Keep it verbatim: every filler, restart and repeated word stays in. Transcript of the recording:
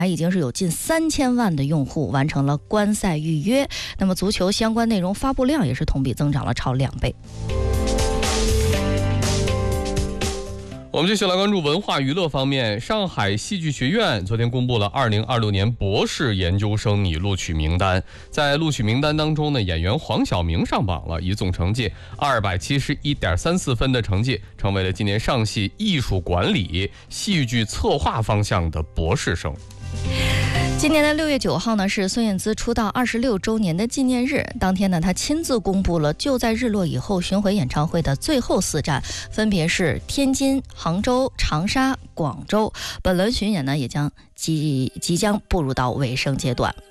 已经是有近三千万的用户完成了观赛预约，那么足球相关内容发布量也是同比增长了超两倍。 我们继续来关注文化娱乐方面。上海戏剧学院昨天公布了二零二六年博士研究生拟录取名单，在录取名单当中呢，演员黄晓明上榜了，以总成绩二百七十一点三四分的成绩，成为了今年上戏艺术管理、戏剧策划方向的博士生。 今年的六月九号呢，是孙燕姿出道二十六周年的纪念日。当天呢，她亲自公布了就在日落以后巡回演唱会的最后四站，分别是天津、杭州、长沙、广州。本轮巡演呢，也将即即将步入到尾声阶段。